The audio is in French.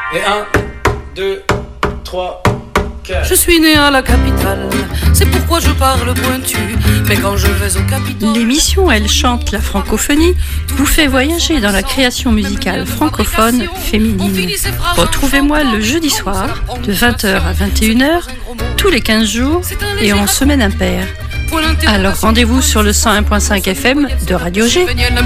Et 1, 2, 3, 4. Je suis né à la capitale, c'est pourquoi je parle pointu. Mais quand je vais au Capitole... L'émission Elle chante la francophonie vous fait voyager dans la création musicale francophone féminine. Retrouvez-moi le jeudi soir de 20h à 21h, tous les 15 jours et en semaine impaire. Alors rendez-vous sur le 101.5 FM de Radio G.